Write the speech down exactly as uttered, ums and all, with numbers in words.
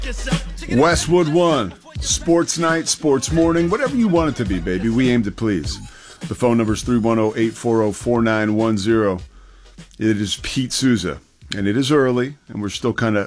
Westwood One, sports night, sports morning, whatever you want it to be, baby. We aim to please. The phone number is three one zero, eight four zero, four nine one zero. It is Pete Souza, and it is early, and we're still kind of